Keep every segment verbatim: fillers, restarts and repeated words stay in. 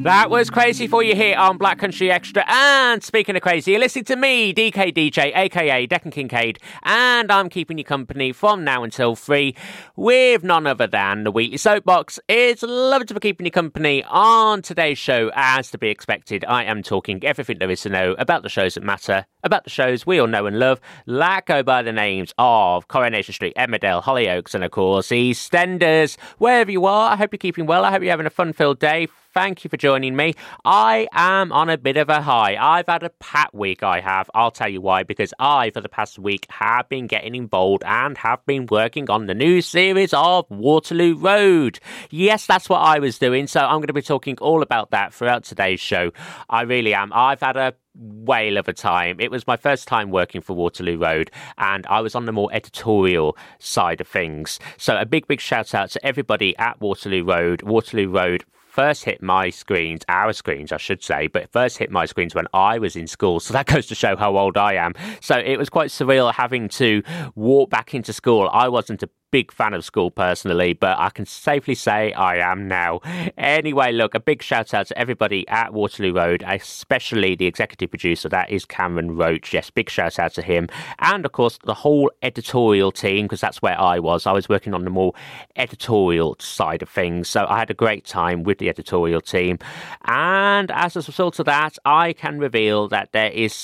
That was Crazy for you here on Black Country Extra. And speaking of crazy, you're listening to me, D K D J, aka Declan Kincaid, and I'm keeping you company from now until three with none other than the Weekly Soapbox. It's lovely to be keeping you company on today's show. As to be expected, I am talking everything there is to know about the shows that matter, about the shows we all know and love, that go by the names of Coronation Street, Emmerdale, Hollyoaks, and of course EastEnders. Wherever you are, I hope you're keeping well. I hope you're having a fun-filled day. Thank you for joining me. I am on a bit of a high. I've had a pat week, I have. I'll tell you why, because I, for the past week, have been getting involved and have been working on the new series of Waterloo Road. Yes, that's what I was doing, so I'm going to be talking all about that throughout today's show. I really am. I've had a whale of a time. It was my first time working for Waterloo Road, and I was on the more editorial side of things. So a big, big shout out to everybody at Waterloo Road. Waterloo Road first hit my screens, our screens, I should say, but first hit my screens when I was in school. So that goes to show how old I am. So it was quite surreal having to walk back into school. I wasn't a big fan of school personally, but I can safely say I am now. Anyway, look, a big shout out to everybody at Waterloo Road, especially the executive producer, that is Cameron Roach. Yes, big shout out to him. And of course, the whole editorial team, because that's where I was. I was working on the more editorial side of things. So I had a great time with the editorial team. And as a result of that, I can reveal that there is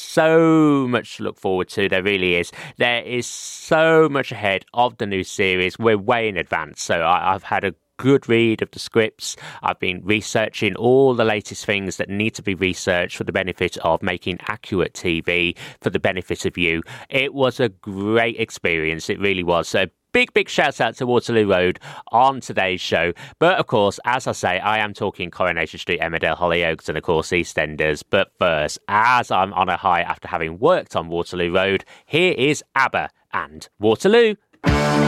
so much to look forward to. There really is. There is so much ahead of the new series. We're way in advance, so I, I've had a good read of the scripts. I've been researching all the latest things that need to be researched for the benefit of making accurate T V, for the benefit of you. It was a great experience, it really was. So big, big shout out to Waterloo Road on today's show. But of course, as I say, I am talking Coronation Street, Emmerdale, Hollyoaks, and of course EastEnders. But first, as I'm on a high after having worked on Waterloo Road, here is ABBA and Waterloo.